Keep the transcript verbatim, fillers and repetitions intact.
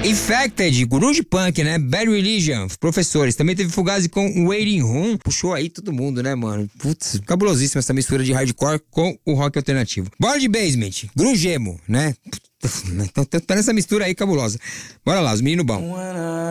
Infected, grunge punk, né? Bad Religion, professores. Também teve Fugazi com Waiting Room. Puxou aí todo mundo, né, mano? Putz, cabulosíssima essa mistura de hardcore com o rock alternativo. Bora de Basement, grunge emo, né? Então tá nessa mistura aí cabulosa. Bora lá, os meninos bom.